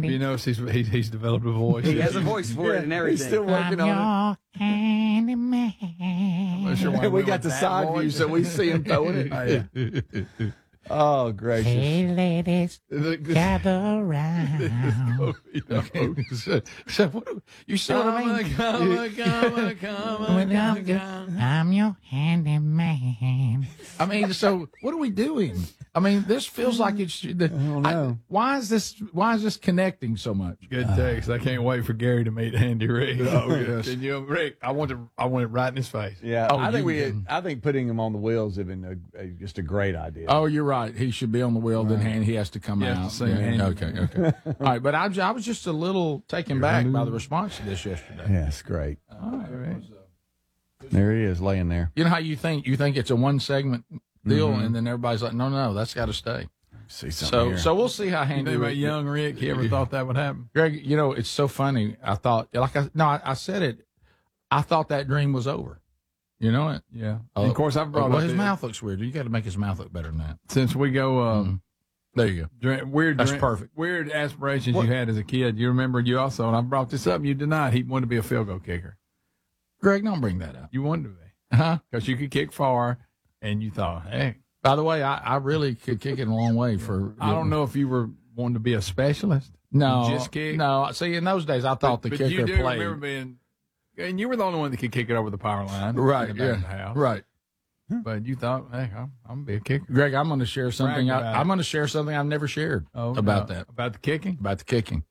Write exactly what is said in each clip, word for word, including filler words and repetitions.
candy. You know, he's he, he's developed a voice. He has a voice for Yeah, it and everything. He's still working I'm on your candy man. I'm sure it. why We we got went the that side voice. view, so we see him throwing it. Oh, yeah. Oh, gracious. Hey, ladies, gather round. You know, so, so what, you see what I mean? Come on, come on, come on, come on. I'm your handy man. I mean, so what are we doing? I mean, this feels like it's. The, I don't know. why is this? Why is this connecting so much? Good text. I can't wait for Gary to meet Andy Rick. Oh, yes. Can you, Rick? I want to. I want it right in his face. Yeah, Oh, I think you we. didn't. I think putting him on the wheels has been a, a, just a great idea. Oh, you're right. He should be on the wheel. Then hand, he has to come He has out. to sing Yeah, Andy. okay, okay. All right, but I, I was just a little taken back by the response to this yesterday. Yeah, it's great. All right. There he is, laying there. You know how you think you think it's a one segment deal, Mhm. and then everybody's like, no, no, that's got to stay. See something So, here. so we'll see how You handy. think about Rick- young Rick? He ever thought that would happen? Greg, you know, it's so funny. I thought, like I no, I, I said it. I thought that dream was over. You know it. Yeah. Oh, And of course, I've brought well, up his the- mouth looks weird. You got to make his mouth look better than that. since we go. Uh, Mhm. There you go. Dream, weird, That's dream- perfect. Weird aspirations What? you had as a kid. You remember you also, and I brought this up. And you denied he wanted to be a field goal kicker. Greg, don't bring that up. You wanted to be Huh? because you could kick far, and you thought, hey, By the way, I, I really could kick it a long way for. I don't know if you were wanting to be a specialist. No, You just kick. no. See, in those days, I thought the but kicker you do played. remember being, and you were the only one that could kick it over the power line, Right, in the back of the yeah, house. right. But you thought, hey, I'm, I'm gonna be a kicker. Greg, I'm going to share something. Brag I, about I'm it. going to share something I've never shared Oh, about no. that, about the kicking. about the kicking.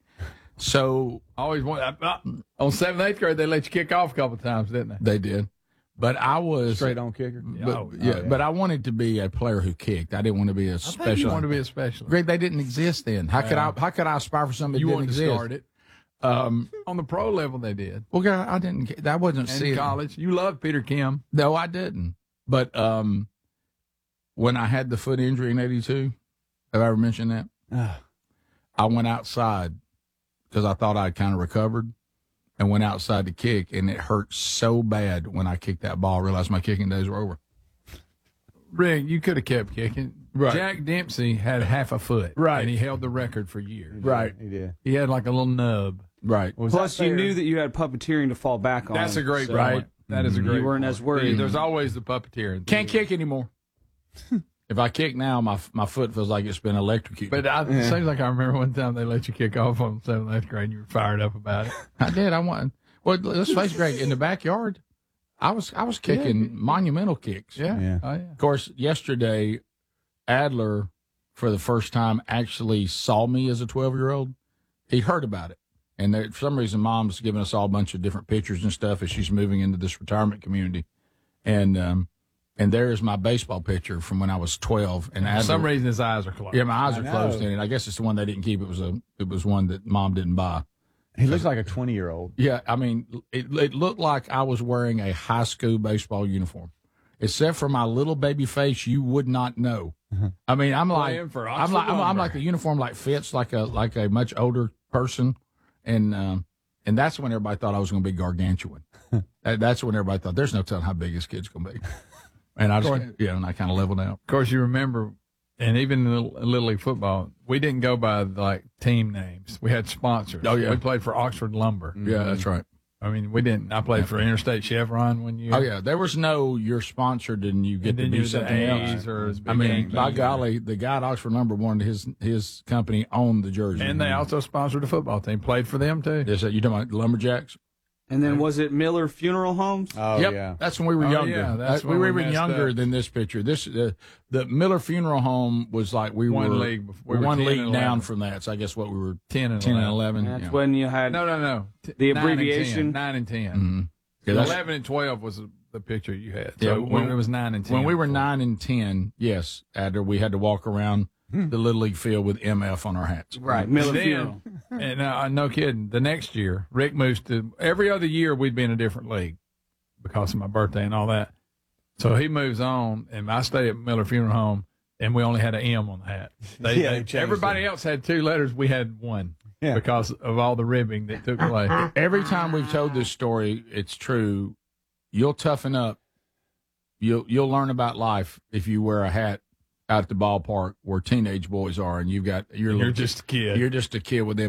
So I always want uh, on seventh, eighth grade. They let you kick off a couple of times, didn't they? they did, but I was straight on kicker. But, Oh, yeah, oh, yeah. but I wanted to be a player who kicked. I didn't want to be a I think you special. wanted to be a specialist. Greg, they didn't exist then. How could I? How could I aspire for something that You didn't wanted to exist? start it Um, on the pro level. They did. well, God, I didn't. I wasn't And seeing college, you loved Peter Kim. No, I didn't. But um, when I had the foot injury in eighty-two, have I ever mentioned that? Ah, I went outside because I thought I'd kind of recovered and went outside to kick, and it hurt so bad when I kicked that ball. I realized my kicking days were over. Rick, you could have kept kicking. Right. Jack Dempsey had half a foot. Right. And he held the record for years. Right. he did. He had like a little nub. Right. Was Plus, that you fair? knew that you had puppeteering to fall back on. That's a great so- point. That is a great You weren't point. as worried. There's always the puppeteer. Can't kick anymore. If I kick now, my my foot feels like it's been electrocuted. But I, it seems like I remember one time they let you kick off on seventh, eighth grade and you were fired up about it. I did. I want. Well, let's face it, Greg. In the backyard, I was I was kicking monumental kicks. Yeah. Yeah. Oh, yeah. Of course, yesterday, Adler, for the first time, actually saw me as a twelve-year-old. He heard about it. And there, for some reason, Mom's giving us all a bunch of different pictures and stuff as she's moving into this retirement community. And um, and there's my baseball picture from when I was twelve. And For Adler, some reason his eyes are closed. yeah, my eyes I are know. closed in it. I guess it's the one they didn't keep. It was a it was one that Mom didn't buy. He looks like a twenty-year-old. Yeah, I mean, it, it looked like I was wearing a high school baseball uniform. Except for my little baby face, you would not know. I mean, I'm like, Playing for I'm like, I'm, I'm Oxford like the uniform like fits like a like a much older person, and um, and that's when everybody thought I was going to be gargantuan. That- that's when everybody thought there's no telling how big this kid's going to be. And I just, yeah, and I kind of leveled out. Of course, you remember, and even in Little Little League football, we didn't go by like team names. We had sponsors. Oh, yeah. We played for Oxford Lumber. Yeah, that's right. I mean, we didn't. I played for Interstate Chevron one year. Oh yeah, there was no you're sponsored and you get And to then do you the something A's else. or I mean, by golly, the guy at Oxford Lumber wanted his his company owned the jersey. And they also sponsored a football team. Played for them too. Is that you talking about the Lumberjacks? And then was it Miller Funeral Homes? Oh, yep, yeah. that's when we were Oh, younger. yeah, that's That- when we we were even messed younger up. than this picture. This uh, the Miller Funeral Home was like we One were league before- we're we were one ten league and down eleven. from that. So I guess what we were ten and ten and eleven. eleven. That's yeah. when you had No, no, no. T- The nine and abbreviation? ten. Nine and ten. Mhm. Yeah, that's- Eleven and twelve was the picture you had. Yeah, So when- when it was nine and ten. when we were before. nine and ten, yes, Adler, we had to walk around the Little League field with M F on our hats. right Miller Then- Funeral. And uh, no kidding. The next year, Rick moves to every other year we'd be in a different league because of my birthday and all that. So he moves on, and I stay at Miller Funeral Home, and we only had an M on the hat. They, Yeah, they- they changed everybody it. else had two letters. We had one Yeah. because of all the ribbing that took place. Every time we've told this story, it's true. You'll toughen up. You'll you'll learn about life if you wear a hat out at the ballpark where teenage boys are, and you've got you're, a You're little- just a kid. you're just a kid with them.